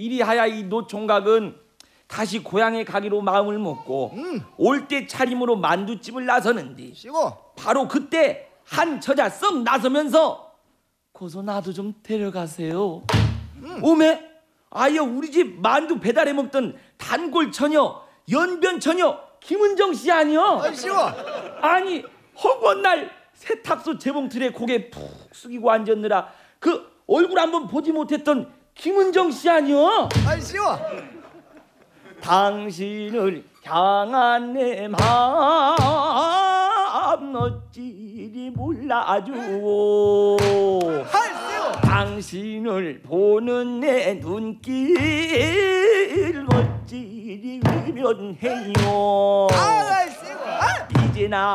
이리하여 이 노총각은 다시 고향에 가기로 마음을 먹고 올 때 차림으로 만두집을 나서는디 쉬고 바로 그때 한 처자 썩 나서면서 고소 나도 좀 데려가세요. 오메 아여 우리 집 만두 배달해 먹던 단골 처녀 연변 처녀 김은정 씨 아니여? 쉬고 아니 허구한 날 세탁소 재봉틀에 고개 푹 숙이고 앉았느라 그 얼굴 한번 보지 못했던 김은정 씨 아니여? 쉬고 당신을 향한 내 마음 어찌리 몰라주오. 쉬고 당신을 보는 내 눈길 어찌리 외면해요. 쉬고 이제나